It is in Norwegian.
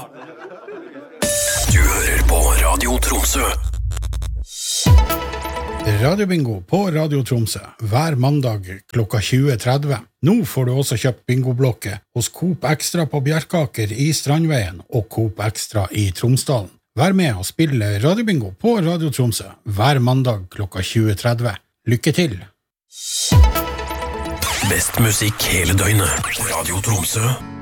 Du hører på Radio Tromsø. Radiobingo på Radio Tromsø hver mandag klokka 20:30. Nå får du også kjøpt bingoblokket hos Coop Extra på Bjerkaker i Strandveien og Coop Extra i Tromsdalen. Vær med og spille Radiobingo på Radio Tromsø hver mandag klokka 20:30. Lykke til! Best musikk hele døgnet. Radio Tromsø.